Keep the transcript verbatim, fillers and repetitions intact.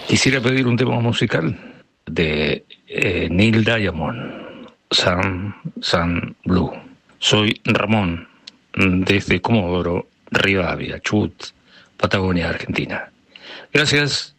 Quisiera pedir un tema musical de eh, Neil Diamond, Sun, Sun Blue. Soy Ramón, desde Comodoro Rivadavia, Chubut, Patagonia, Argentina. Gracias